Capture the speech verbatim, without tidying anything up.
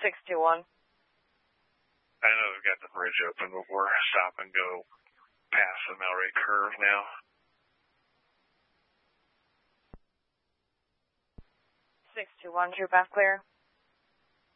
six two one. I know we've got the bridge open, but we're stop and go past the Melray curve now. six two one, true path clear.